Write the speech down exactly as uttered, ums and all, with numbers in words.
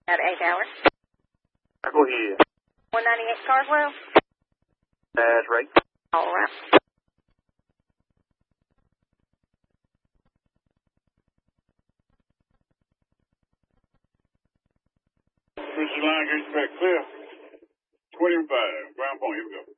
At eight hours. Go ahead. one ninety-eight Carswell. That's right. All right. Christian line gets back clear. twenty-five. Ground point, here we go.